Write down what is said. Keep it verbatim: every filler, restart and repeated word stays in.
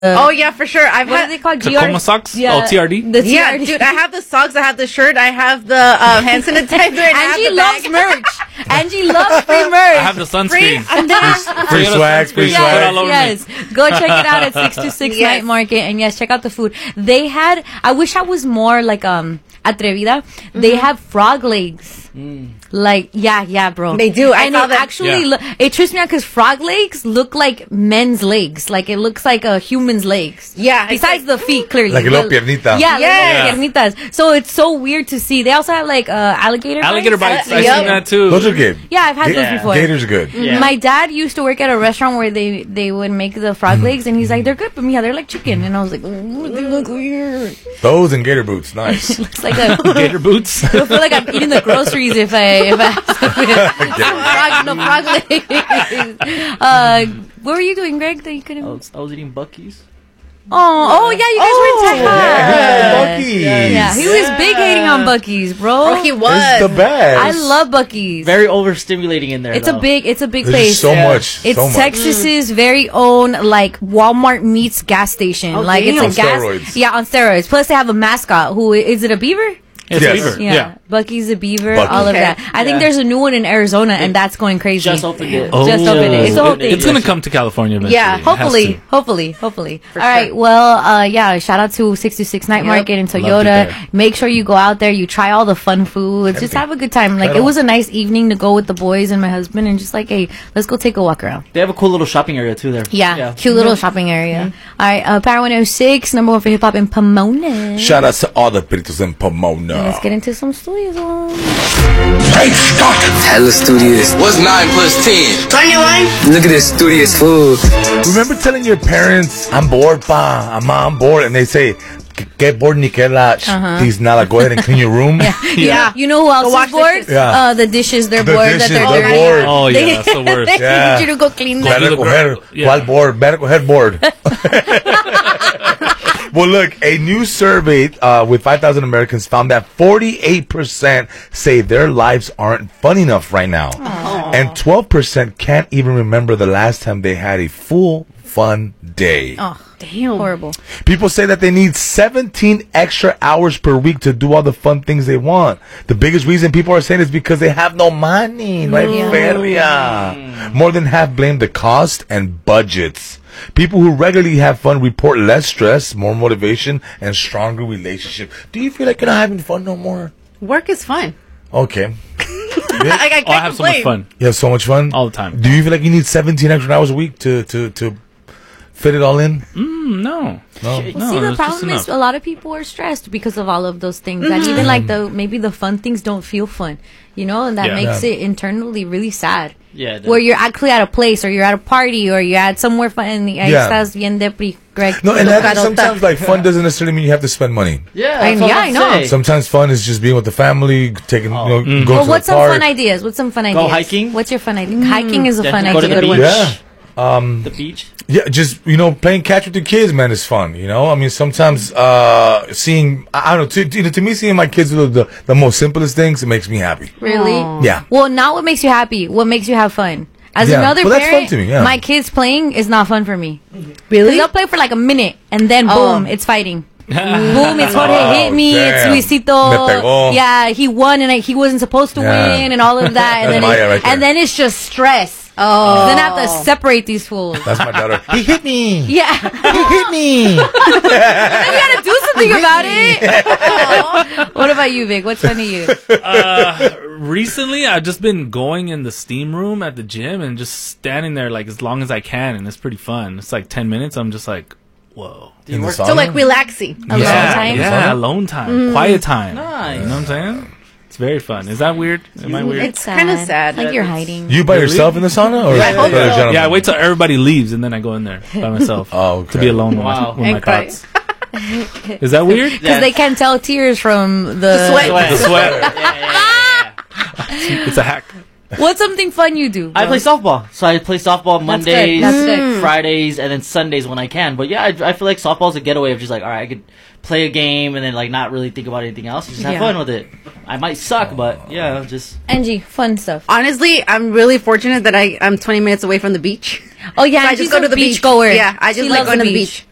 oh yeah, for sure. I've what had, are they called? Tacoma socks? Yeah. Oh, T R D? The T R D. Yeah, dude, I have the socks, I have the shirt, I have the uh, hand sanitizer, and I have Angie the loves bag. merch. Angie loves free merch. I have the sunscreen. And then, Free swag, free Yes, swag. all over yes. Go check it out at six two six Yes. Night Market, and yes, check out the food. They had. I wish I was more like um atrevida. They have frog legs. Like yeah, yeah, bro. They do. I and saw it them. actually Yeah. look. It trips me out because frog legs look like men's legs. Like it looks like a human's legs. Yeah, Besides it's the feet, clearly. Like a little But- piernita. Yeah, Yes. like little piernitas. So it's so weird to see. They also have like uh, alligator. Alligator bites. bites. I've Yep. seen that too. Those are good. Yeah, I've had Ga- those before. Gators are good. Yeah. My dad used to work at a restaurant where they, they would make the frog legs, and he's like, they're good, but yeah, they're like chicken. And I was like, oh, they look weird. Those and gator boots, nice. Looks like a. Gator boots. I feel like I'm eating the groceries if I if I frog, no frog legs. Uh, what were you doing, Greg? That you I couldn't. was, I was eating Buc-ee's. Oh, oh yeah, you guys were in Texas. Yeah, Buc-ee's. Yeah, he was big hating on Buc-ee's, bro. oh, he was. It's the best. I love Buc-ee's. Very overstimulating in there. It's though. a big, it's a big There's place. just so Yeah. much. It's so much. Texas's very own like Walmart meets gas station. Oh, like it's damn. a On gas, steroids. yeah, on steroids. Plus they have a mascot. Who is it? A beaver? It's Yes. a beaver. Yeah, Yeah. Bucky's a beaver. Buc-ee's. All of Okay. that. I think Yeah. there's a new one in Arizona, and that's going crazy. Just opened it. Oh. Just opened it. It's a whole thing. It's gonna come to California eventually. Yeah, It has Hopefully, to. hopefully, hopefully. All sure. right. Well, uh, yeah. Shout out to sixty-six Night Yep. Market in Loved it Toyota. there. Make sure you go out there. You try all the fun foods. Just Everything. have a good time. Like Right it on. was a nice evening to go with the boys and my husband, and just like, hey, let's go take a walk around. They have a cool little shopping area too there. Yeah, cute little shopping area. All right, uh, Power one oh six, number one for hip hop in Pomona. Shout out to all the peritos in Pomona. And let's get into some studios. Hella studious. What's nine plus ten? Look at this studious food. Remember telling your parents, I'm bored, pa, I'm on board, and they say, get bored ni que la sh- nada, go ahead and clean your room. Yeah. You know who else wash is the bored? dishes. Yeah. Uh, the dishes, they're The bored dishes, that they're they're dirty. bored. Oh yeah, They- that's the worst. they Yeah. need you to go clean them. Better the coger, gr- yeah. ¿cuál board? Better coger board. Well, look, a new survey uh, with five thousand Americans found that forty-eight percent say their lives aren't fun enough right now. And twelve percent can't even remember the last time they had a full fun day. Oh, Damn. horrible. People say that they need seventeen extra hours per week to do all the fun things they want. The biggest reason people are saying is because they have no money. No hay feria. More than half blame the cost and budgets. People who regularly have fun report less stress, more motivation, and stronger relationship. Do you feel like you're not having fun no more? Work is fun. Okay. I, I can't Oh, I have so much complain. fun You have so much fun? all the time. Do you feel like you need seventeen extra hours a week to, to, to fit it all in? Mm, no. No. Well, No, see, the it's just problem is enough. a lot of people are stressed because of all of those things. That even like the maybe the fun things don't feel fun, you know, and that Yeah. makes Yeah. it internally really sad. Yeah, it Where does. you're actually at a place, or you're at a party, or you're at somewhere fun, and ahí Yeah. estás bien depri, Greg. No, and that, Carota. sometimes like fun doesn't necessarily mean you have to spend money. Yeah, I- that's what yeah, I'm I know. saying. Sometimes fun is just being with the family, taking, you know, going Well, to what's the some park. fun ideas? What's some fun ideas? hiking? What's your fun idea? Hiking is a fun Definitely go to idea. the Good one. beach. Yeah. The beach. Yeah, just, you know, playing catch with the kids, man, is fun, you know? I mean, sometimes, uh, seeing, I, I don't know, to, to, to me, seeing my kids do the, the most simplest things, it makes me happy. Really? Yeah. Well, not what makes you happy. What makes you have fun? As Yeah. another Well, that's parent, fun to me, yeah. my kids playing is not fun for me. Really? They'll play for like a minute, and then Oh. boom, it's fighting. Boom, it's Jorge Oh, hit me, damn. it's Me Luisito. pegó. Yeah, he won, and I, he wasn't supposed to Yeah. win, and all of that. And, That's then, Maya it, right there. and then it's just stress. Oh. Then I have to separate these fools. That's my daughter. He hit me. Yeah. He hit me. You gotta do something about it. What about you, Vic? What's funny to you? Uh, recently, I've just been going in the steam room at the gym and just standing there like as long as I can, and it's pretty fun. It's like ten minutes. I'm just like, whoa. Do you In the work? sauna? So like relaxing. Alone yeah, time? yeah, alone time, quiet time. Nice. You know what I'm saying? It's very fun. Is that weird? Am I weird? It's kind of sad. Like you're hiding. You by yourself in the sauna? Or I hope other so. gentlemen? Yeah, I wait till everybody leaves and then I go in there by myself Oh, okay. to be alone with Wow. my, with my And cry. thoughts. Is that weird? Because they can't tell tears from the, The sweat. The sweat. Yeah, yeah, yeah, yeah. It's a hack. What's something fun you do? I play softball, so I play softball That's Mondays, good. That's good. Fridays, and then Sundays when I can. But yeah, I, I feel like softball's a getaway of just like, all right, I could play a game and then like not really think about anything else. Just have Yeah. fun with it. I might suck, but yeah, just Angie, fun stuff. Honestly, I'm really fortunate that I, I'm twenty minutes away from the beach. Oh yeah, So I Angie's just go a to the beach beach. goer. Yeah, I just She like loves going to the beach.